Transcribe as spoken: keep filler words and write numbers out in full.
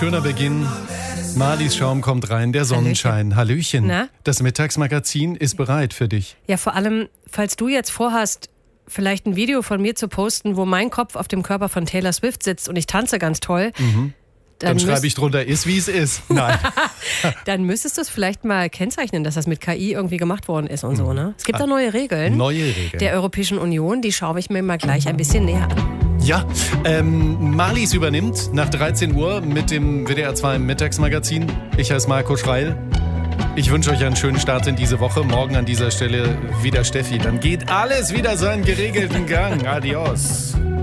Schöner Beginn. Marlies Schaum kommt rein, der Sonnenschein. Hallöchen. Na? Das Mittagsmagazin ist bereit für dich. Ja, vor allem, falls du jetzt vorhast, vielleicht ein Video von mir zu posten, wo mein Kopf auf dem Körper von Taylor Swift sitzt und ich tanze ganz toll. Mhm. Dann, Dann, schreibe ich drunter, ist wie es ist. Nein. dann müsstest du es vielleicht mal kennzeichnen, dass das mit K I irgendwie gemacht worden ist und so, ne? Es gibt da neue Regeln Neue Regeln. der Europäischen Union, die schaue ich mir mal gleich ein bisschen näher an. Ja, ähm, Marlies übernimmt nach dreizehn Uhr mit dem W D R zwei Mittagsmagazin. Ich heiße Marco Schreil. Ich wünsche euch einen schönen Start in diese Woche. Morgen an dieser Stelle wieder Steffi. Dann geht alles wieder seinen geregelten Gang. Adios.